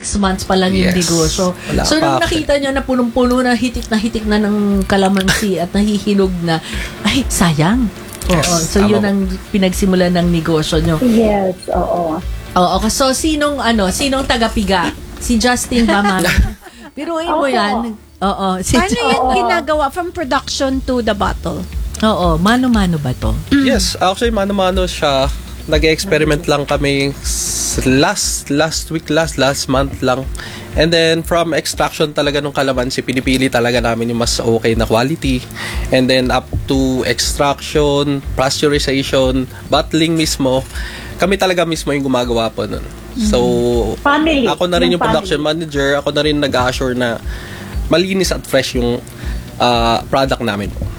6 months pa lang yung Yes. negosyo. Wala So, pa nung actually. nakita nyo na punong-puno na hitik na ng kalamansi at nahihinog na, ay, sayang. Oo. Yes, So, tama yun po. ang pinagsimulan ng negosyo nyo. Yes, oo. Oo. So, sinong taga-piga? Si Justin ba, ma'am? Biruin mo Opo. yan. Oo. Si Paano yan Oo. ginagawa from production to the bottle? Oo. Mano-mano ba to? Yes, actually mano-mano siya. Nag-experiment lang kami last month lang. And then from extraction talaga ng kalamansi, pinipili talaga namin yung mas okay na quality. And then up to extraction, pasteurization, bottling mismo, kami talaga mismo yung gumagawa po nun. So, Family. ako na rin yung family. production manager, ako na rin nag-assure na malinis at fresh yung product namin po.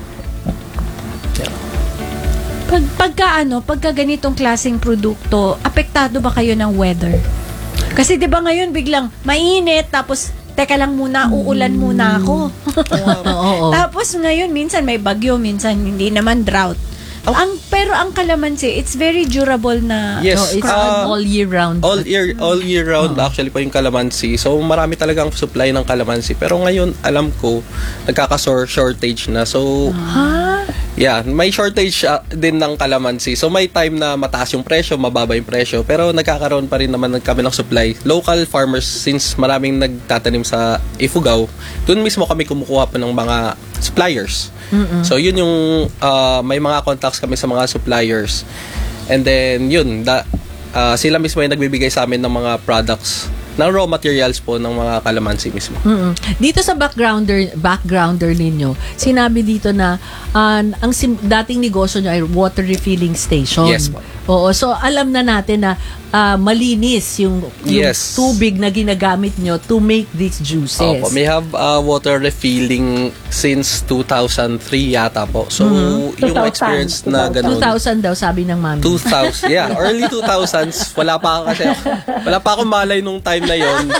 Pagka ganitong klaseng produkto, apektado ba kayo ng weather? Kasi 'di ba ngayon biglang mainit tapos teka lang muna, uulan muna ako. Oo. Tapos ngayon minsan may bagyo, minsan hindi naman drought. Pero ang kalamansi, it's very durable na. Yes, So, it's all year round. All year round actually po yung kalamansi. So marami talagang supply ng kalamansi. Pero ngayon alam ko nagkaka-shortage na. So yeah, may shortage din ng kalamansi. So may time na mataas yung presyo, mababa yung presyo. Pero nagkakaroon pa rin naman kami ng supply. Local farmers, since maraming nagtatanim sa Ifugao, doon mismo kami kumukuha pa ng mga suppliers. So yun yung may mga contacts kami sa mga suppliers. And then yun, sila mismo yung nagbibigay sa amin ng mga products, ng raw materials po ng mga kalamansi mismo. Dito sa backgrounder ninyo, sinabi dito na dating negosyo nyo ay water refilling station. Yes, po. Oo, so alam na natin na malinis yung Yes. tubig na ginagamit nyo to make these juices. Opo, may have water refilling since 2003 yata po. So, yung 2000. experience na ganun. 2,000 daw, sabi ng mami. 2000, yeah, early 2000s. Wala pa akong malay nung time na yon.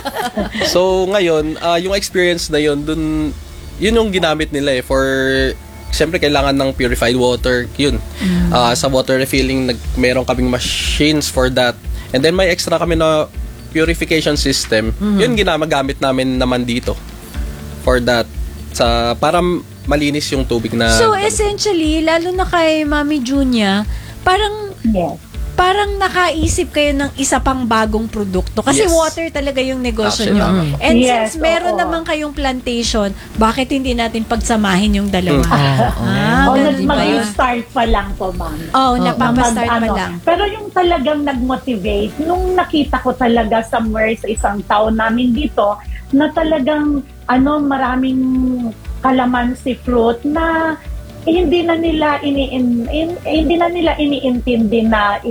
So, ngayon, yung experience na yon, yun yung ginamit nila for, siyempre kailangan ng purified water, yun. Sa water refilling, meron kaming machines for that. And then may extra kami na purification system. Yun ginagamit namin naman dito for that. Para malinis yung tubig na. So essentially, lalo na kay Mami Junia, parang nakaisip kayo ng isa pang bagong produkto. Kasi Yes. water talaga yung negosyo Actually, nyo. And Yes, since meron oo. naman kayong plantation, bakit hindi natin pagsamahin yung dalawa? Ganun ba yun? Mag-start pa lang po, ma'am. Napapastart pa Mag- lang. Pero yung talagang nag-motivate, nung nakita ko talaga somewhere sa isang taon namin dito, na talagang maraming calamansi fruit na hindi na nila iniintindi na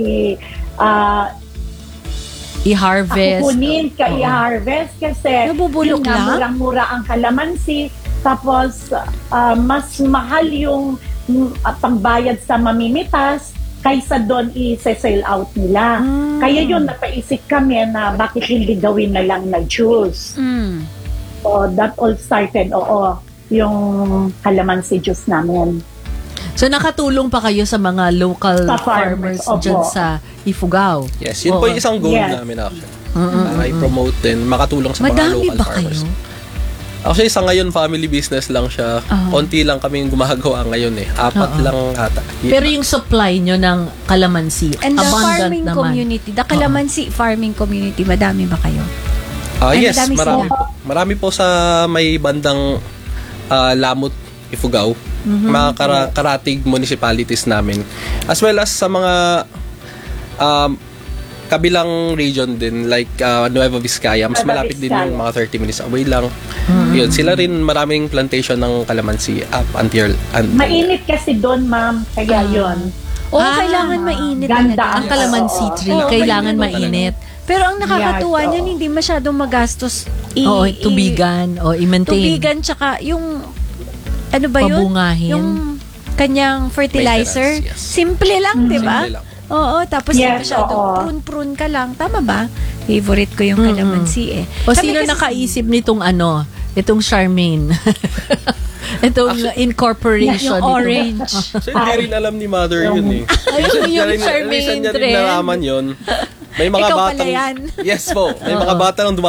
I-harvest. kukunin i-harvest kasi Nabubulok yun nga, lang? murang-mura ang kalamansi, tapos mas mahal yung pangbayad sa mamimitas kaysa doon i-sell out nila. Kaya yun, napaisip kami na bakit hindi gawin na lang na juice. So that all started, yung calamansi juice namin. So nakatulong pa kayo sa mga local Sa farmers farmers, dyan opo. sa Ifugao. Yes, yun po yung isang goal Yes. namin actually. I-promote din, makatulong sa mga Madami local ba farmers. kayo? Actually, sa ngayon, family business lang siya. Konti lang kami gumagawa ngayon 4 lang ata. Pero yung supply nyo ng kalamansi, And the abundant farming naman. community, the calamansi farming community, madami ba kayo? Yes, madami marami sila. po. Marami po sa may bandang Lamut, Ifugao. Mga karatig municipalities namin. As well as sa mga kabilang region din, like Nueva Vizcaya. Mas Nueva malapit din Vizcaya. yung mga 30 minutes away lang. Yun, sila rin maraming plantation ng kalamansi up until Mainit kasi doon, ma'am, kaya yun. Kailangan mainit Ganda talaga. Ang kalamansi tree, Oo, kailangan oo, mainit. Pero ang nakakatuwa Yes, niyan, hindi masyadong magastos Oo, tubigan o i-maintain. tubigan tsaka yung ano ba yun? Pabungahin. Yung kanyang fertilizer. Maintenance, yes. Simple lang, di ba? Simple lang. Oo, tapos Yes, masyadong oo. prune-prune ka lang. Tama ba? Favorite ko yung calamansi O Kami sino kasi- nakaisip nitong itong Charmaine? Itong incorporation. Yung orange. So, hindi rin alam ni Mother yun Ayun, yung Charmaine Recent niya rin trend. nalaman yun. May mga Ikaw pala batang... yan. Yes po. May mga bata nang